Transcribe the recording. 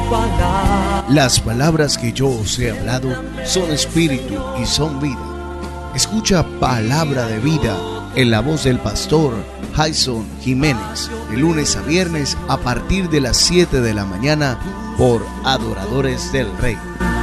palabra. Las palabras que yo os he hablado son espíritu y son vida. Escucha Palabra de Vida en la voz del pastor Jason Jiménez, de lunes a viernes a partir de las 7 de la mañana por Adoradores del Rey.